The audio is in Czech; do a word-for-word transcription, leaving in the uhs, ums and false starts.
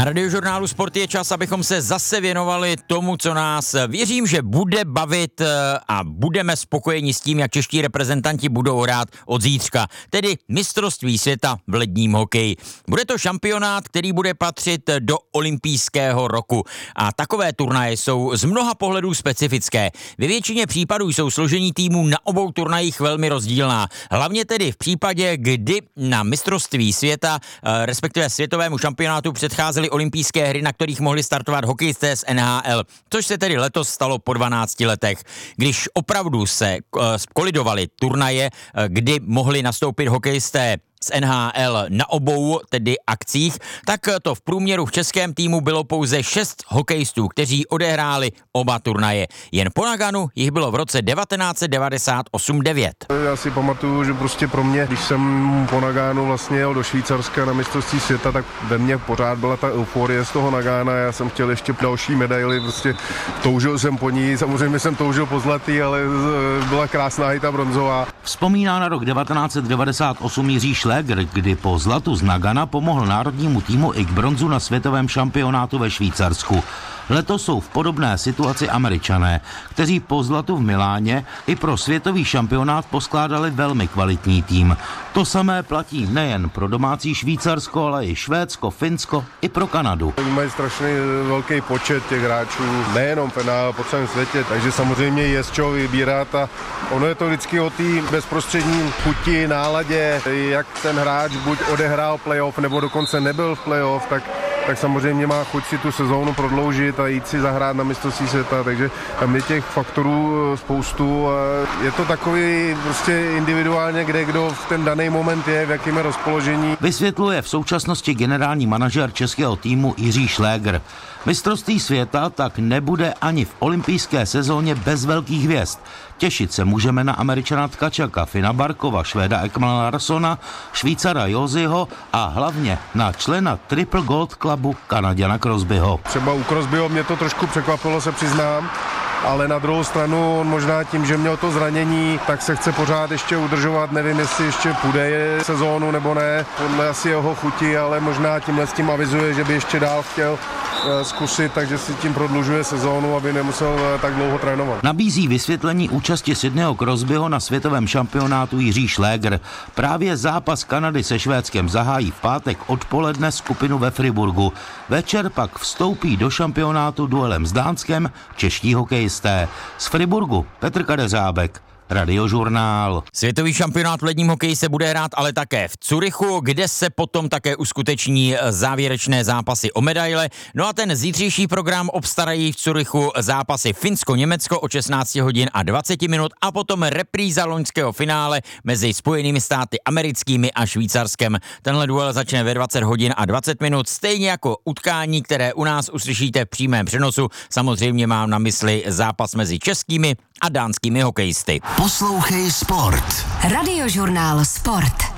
Na Radiožurnálu Sport je čas, abychom se zase věnovali tomu, co nás, věřím, že bude bavit a budeme spokojeni s tím, jak čeští reprezentanti budou hrát od zítřka, tedy mistrovství světa v ledním hokeji. Bude to šampionát, který bude patřit do olympijského roku a takové turnaje jsou z mnoha pohledů specifické. Ve většině případů jsou složení týmů na obou turnajích velmi rozdílná. Hlavně tedy v případě, kdy na mistrovství světa, respektive světovému šampionátu předcházely olympijské hry, na kterých mohli startovat hokejisté z N H L, což se tedy letos stalo po dvanácti letech, když opravdu se kolidovaly turnaje, kdy mohli nastoupit hokejisté z N H L na obou tedy akcích, tak to v průměru v českém týmu bylo pouze šest hokejistů, kteří odehráli oba turnaje. Jen po Naganu jich bylo v roce devatenáct set devadesát osm devět. Já si pamatuju, že prostě pro mě, když jsem po Nagánu vlastně jel do Švýcarska na mistrovství světa, tak ve mně pořád byla ta euforie z toho Nagána. Já jsem chtěl ještě další medaily, prostě toužil jsem po ní, samozřejmě jsem toužil po zlatý, ale byla krásná i ta bronzová. Vzpomíná na rok devatenáct set devadesát osm Jiří Šléger, kdy po zlatu z Nagana pomohl národnímu týmu i k bronzu na světovém šampionátu ve Švýcarsku. Letos jsou v podobné situaci Američané, kteří po zlatu v Miláně i pro světový šampionát poskládali velmi kvalitní tým. To samé platí nejen pro domácí Švýcarsko, ale i Švédsko, Finsko i pro Kanadu. Oni mají strašně velký počet těch hráčů, nejenom v N H L, po celém světě, takže samozřejmě je z čeho vybírat a ono je to vždycky o té bezprostřední chuti, náladě, jak ten hráč buď odehrál playoff nebo dokonce nebyl v playoff, tak tak samozřejmě má chuť si tu sezónu prodloužit a jít si zahrát na mistrovství světa, takže tam je těch faktorů spoustu a je to takový prostě individuálně, kde kdo v ten daný moment je, v jakém je rozpoložení. Vysvětluje v současnosti generální manažer českého týmu Jiří Šléger. Mistrovství světa tak nebude ani v olympijské sezóně bez velkých hvězd. Těšit se můžeme na Američana Tkačaka, Fina Barkova, Švéda Ekmana Larssona, Švýcara Joziho a hlavně na člena Triple Gold Clubu Kanaďana Crosbyho. Třeba u Crosbyho mě to trošku překvapilo, se přiznám, ale na druhou stranu on možná tím, že měl to zranění, tak se chce pořád ještě udržovat, nevím, jestli ještě půjde sezónu nebo ne, podle asi jeho chuti, ale možná tímhle s tím avizuje, že by ještě dál chtěl zkusit, takže si tím prodlužuje sezónu, aby nemusel tak dlouho trénovat. Nabízí vysvětlení účasti Sydneyho Crosbyho na světovém šampionátu Jiří Šléger. Právě zápas Kanady se Švédskem zahájí v pátek odpoledne skupinu ve Friburgu. Večer pak vstoupí do šampionátu duelem s Dánskem čeští hokejisté. Z Friburgu Petr Kadeřábek, Radiožurnál. Světový šampionát v ledním hokeji se bude hrát ale také v Curychu, kde se potom také uskuteční závěrečné zápasy o medaile. No a ten zítřejší program obstarají v Curychu zápasy Finsko-Německo o šestnáct hodin a dvacet minut a potom repríza loňského finále mezi Spojenými státy americkými a Švýcarskem. Tenhle duel začne ve dvacet hodin a dvacet minut, stejně jako utkání, které u nás uslyšíte v přímém přenosu. Samozřejmě mám na mysli zápas mezi českými a dánskými hokejisty. Poslouchej Sport. Radiožurnál Sport.